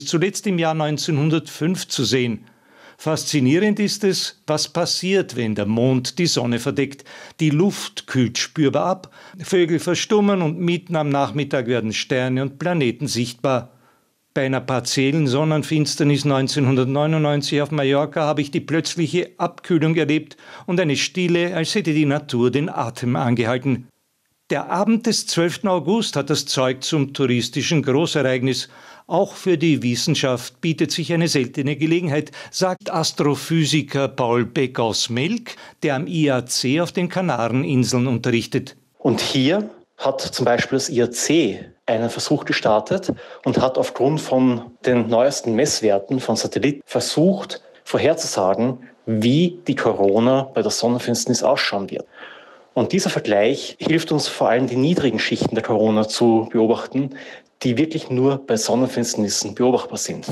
zuletzt im Jahr 1905 zu sehen. Faszinierend ist es, was passiert, wenn der Mond die Sonne verdeckt. Die Luft kühlt spürbar ab, Vögel verstummen und mitten am Nachmittag werden Sterne und Planeten sichtbar. Bei einer partiellen Sonnenfinsternis 1999 auf Mallorca habe ich die plötzliche Abkühlung erlebt und eine Stille, als hätte die Natur den Atem angehalten. Der Abend des 12. August hat das Zeug zum touristischen Großereignis. Auch für die Wissenschaft bietet sich eine seltene Gelegenheit, sagt Astrophysiker Paul Beck aus Melk, der am IAC auf den Kanareninseln unterrichtet. Und hier hat zum Beispiel das IAC einen Versuch gestartet und hat aufgrund von den neuesten Messwerten von Satelliten versucht, vorherzusagen, wie die Corona bei der Sonnenfinsternis ausschauen wird. Und dieser Vergleich hilft uns vor allem, die niedrigen Schichten der Corona zu beobachten, die wirklich nur bei Sonnenfinsternissen beobachtbar sind.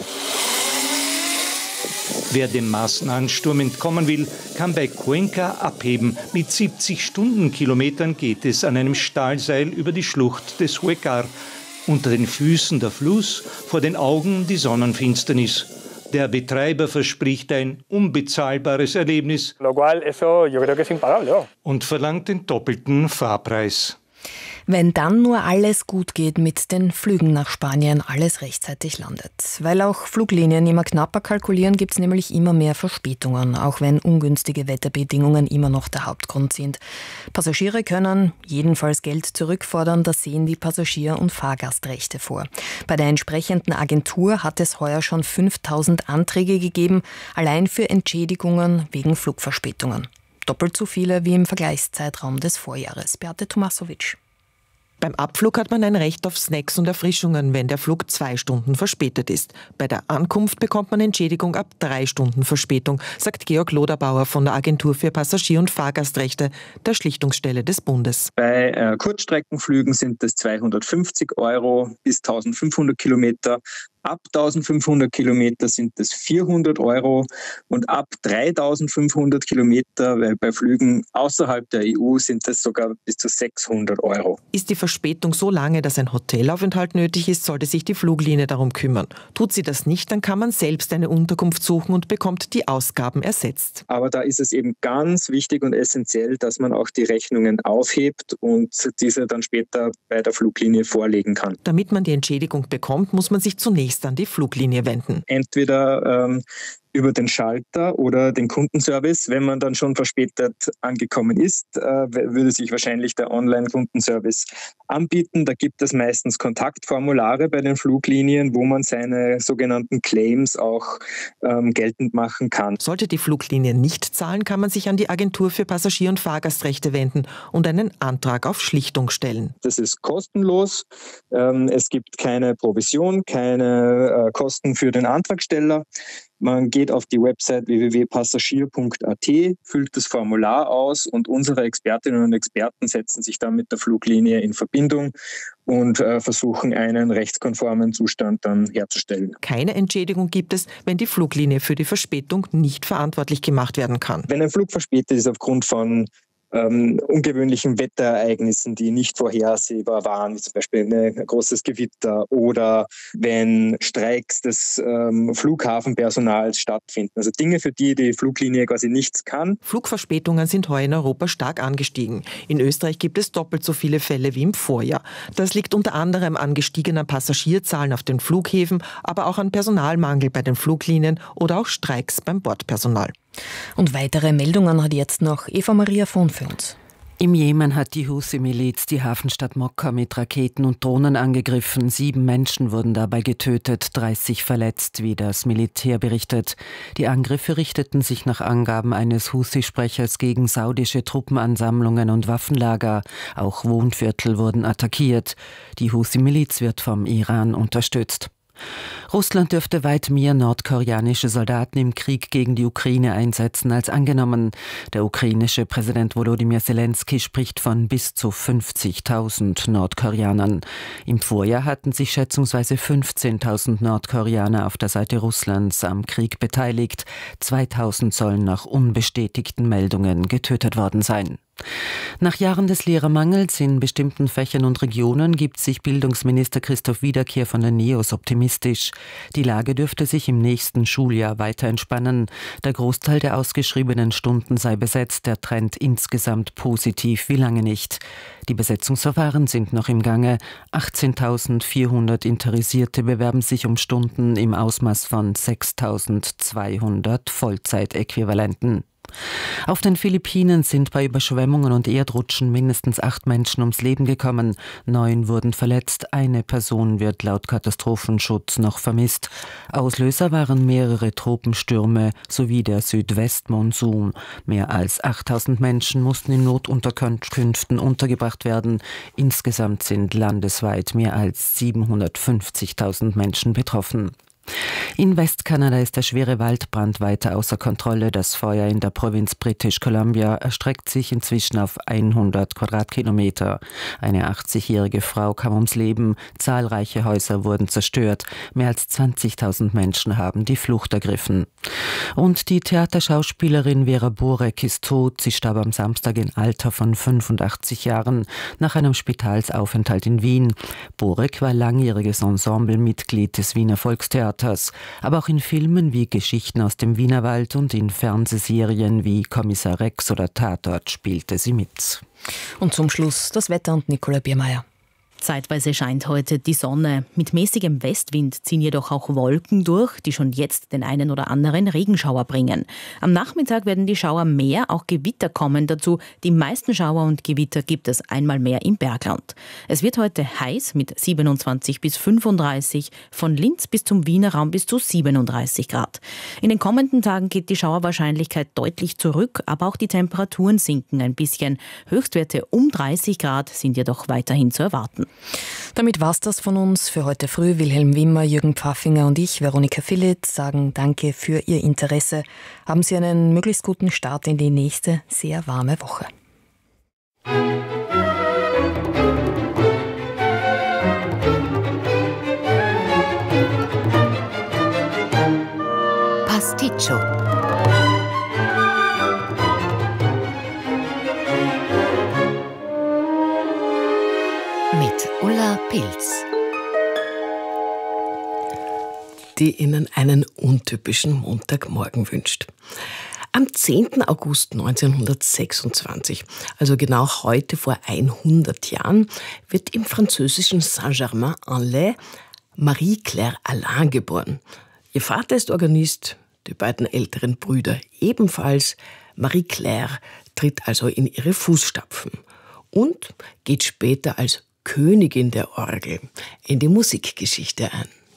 Wer dem Maßnahmensturm entkommen will, kann bei Cuenca abheben. Mit 70 Stundenkilometern geht es an einem Stahlseil über die Schlucht des Huecar. Unter den Füßen der Fluss, vor den Augen die Sonnenfinsternis. Der Betreiber verspricht ein unbezahlbares Erlebnis und verlangt den doppelten Fahrpreis. Wenn dann nur alles gut geht mit den Flügen nach Spanien, alles rechtzeitig landet. Weil auch Fluglinien immer knapper kalkulieren, gibt es nämlich immer mehr Verspätungen, auch wenn ungünstige Wetterbedingungen immer noch der Hauptgrund sind. Passagiere können jedenfalls Geld zurückfordern, das sehen die Passagier- und Fahrgastrechte vor. Bei der entsprechenden Agentur hat es heuer schon 5000 Anträge gegeben, allein für Entschädigungen wegen Flugverspätungen. Doppelt so viele wie im Vergleichszeitraum des Vorjahres. Beate Tomasovic. Beim Abflug hat man ein Recht auf Snacks und Erfrischungen, wenn der Flug 2 Stunden verspätet ist. Bei der Ankunft bekommt man Entschädigung ab 3 Stunden Verspätung, sagt Georg Loderbauer von der Agentur für Passagier- und Fahrgastrechte, der Schlichtungsstelle des Bundes. Bei Kurzstreckenflügen sind es 250 € bis 1500 Kilometer. Ab 1500 Kilometer sind es 400 € und ab 3500 Kilometer, weil bei Flügen außerhalb der EU sind es sogar bis zu 600 €. Ist die Verspätung so lange, dass ein Hotelaufenthalt nötig ist, sollte sich die Fluglinie darum kümmern. Tut sie das nicht, dann kann man selbst eine Unterkunft suchen und bekommt die Ausgaben ersetzt. Aber da ist es eben ganz wichtig und essentiell, dass man auch die Rechnungen aufhebt und diese dann später bei der Fluglinie vorlegen kann. Damit man die Entschädigung bekommt, muss man sich zunächst an die Fluglinie wenden. Entweder über den Schalter oder den Kundenservice. Wenn man dann schon verspätet angekommen ist, würde sich wahrscheinlich der Online-Kundenservice anbieten. Da gibt es meistens Kontaktformulare bei den Fluglinien, wo man seine sogenannten Claims auch geltend machen kann. Sollte die Fluglinie nicht zahlen, kann man sich an die Agentur für Passagier- und Fahrgastrechte wenden und einen Antrag auf Schlichtung stellen. Das ist kostenlos. Es gibt keine Provision, keine Kosten für den Antragsteller. Man geht auf die Website www.passagier.at, füllt das Formular aus und unsere Expertinnen und Experten setzen sich dann mit der Fluglinie in Verbindung und versuchen, einen rechtskonformen Zustand dann herzustellen. Keine Entschädigung gibt es, wenn die Fluglinie für die Verspätung nicht verantwortlich gemacht werden kann. Wenn ein Flug verspätet ist aufgrund von ungewöhnlichen Wetterereignissen, die nicht vorhersehbar waren, wie zum Beispiel ein großes Gewitter oder wenn Streiks des Flughafenpersonals stattfinden. Also Dinge, für die die Fluglinie quasi nichts kann. Flugverspätungen sind heuer in Europa stark angestiegen. In Österreich gibt es doppelt so viele Fälle wie im Vorjahr. Das liegt unter anderem an gestiegenen Passagierzahlen auf den Flughäfen, aber auch an Personalmangel bei den Fluglinien oder auch Streiks beim Bordpersonal. Und weitere Meldungen hat jetzt noch Eva-Maria von für uns. Im Jemen hat die Husi-Miliz die Hafenstadt Mokka mit Raketen und Drohnen angegriffen. 7 Menschen wurden dabei getötet, 30 verletzt, wie das Militär berichtet. Die Angriffe richteten sich nach Angaben eines Husi-Sprechers gegen saudische Truppenansammlungen und Waffenlager. Auch Wohnviertel wurden attackiert. Die Husi-Miliz wird vom Iran unterstützt. Russland dürfte weit mehr nordkoreanische Soldaten im Krieg gegen die Ukraine einsetzen als angenommen. Der ukrainische Präsident Volodymyr Zelensky spricht von bis zu 50.000 Nordkoreanern. Im Vorjahr hatten sich schätzungsweise 15.000 Nordkoreaner auf der Seite Russlands am Krieg beteiligt. 2.000 sollen nach unbestätigten Meldungen getötet worden sein. Nach Jahren des Lehrermangels in bestimmten Fächern und Regionen gibt sich Bildungsminister Christoph Wiederkehr von der NEOS optimistisch. Die Lage dürfte sich im nächsten Schuljahr weiter entspannen. Der Großteil der ausgeschriebenen Stunden sei besetzt, der Trend insgesamt positiv wie lange nicht. Die Besetzungsverfahren sind noch im Gange. 18.400 Interessierte bewerben sich um Stunden im Ausmaß von 6.200 Vollzeitäquivalenten. Auf den Philippinen sind bei Überschwemmungen und Erdrutschen mindestens 8 Menschen ums Leben gekommen. 9 wurden verletzt. Eine Person wird laut Katastrophenschutz noch vermisst. Auslöser waren mehrere Tropenstürme sowie der Südwestmonsun. Mehr als 8.000 Menschen mussten in Notunterkünften untergebracht werden. Insgesamt sind landesweit mehr als 750.000 Menschen betroffen. In Westkanada ist der schwere Waldbrand weiter außer Kontrolle. Das Feuer in der Provinz British Columbia erstreckt sich inzwischen auf 100 Quadratkilometer. Eine 80-jährige Frau kam ums Leben, zahlreiche Häuser wurden zerstört, mehr als 20.000 Menschen haben die Flucht ergriffen. Und die Theaterschauspielerin Vera Borek ist tot. Sie starb am Samstag im Alter von 85 Jahren nach einem Spitalsaufenthalt in Wien. Borek war langjähriges Ensemblemitglied des Wiener Volkstheaters. Aber auch in Filmen wie Geschichten aus dem Wienerwald und in Fernsehserien wie Kommissar Rex oder Tatort spielte sie mit. Und zum Schluss das Wetter und Nicola Biermeier. Zeitweise scheint heute die Sonne. Mit mäßigem Westwind ziehen jedoch auch Wolken durch, die schon jetzt den einen oder anderen Regenschauer bringen. Am Nachmittag werden die Schauer mehr, auch Gewitter kommen dazu. Die meisten Schauer und Gewitter gibt es einmal mehr im Bergland. Es wird heute heiß mit 27 bis 35, von Linz bis zum Wiener Raum bis zu 37 Grad. In den kommenden Tagen geht die Schauerwahrscheinlichkeit deutlich zurück, aber auch die Temperaturen sinken ein bisschen. Höchstwerte um 30 Grad sind jedoch weiterhin zu erwarten. Damit war's das von uns für heute früh. Wilhelm Wimmer, Jürgen Pfaffinger und ich, Veronika Philipp, sagen Danke für Ihr Interesse. Haben Sie einen möglichst guten Start in die nächste sehr warme Woche. Pasticcio. Mit Ulla Pilz. Die Ihnen einen untypischen Montagmorgen wünscht. Am 10. August 1926, also genau heute vor 100 Jahren, wird im französischen Saint-Germain-en-Laye Marie-Claire Alain geboren. Ihr Vater ist Organist, die beiden älteren Brüder ebenfalls. Marie-Claire tritt also in ihre Fußstapfen und geht später als Königin der Orgel in die Musikgeschichte ein.